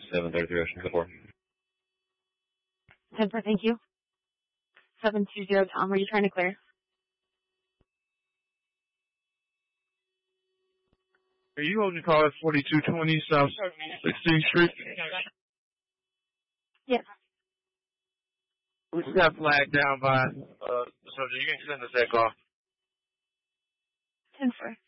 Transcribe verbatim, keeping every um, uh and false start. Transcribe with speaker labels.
Speaker 1: seven thirty-three Ocean four.
Speaker 2: ten four, thank you. seven two zero, Tom, are you trying to clear?
Speaker 3: Are you holding call at forty-two twenty South sixteenth Street?
Speaker 2: Yes.
Speaker 3: We just got flagged down by, uh, so you can send us that call.
Speaker 2: ten four.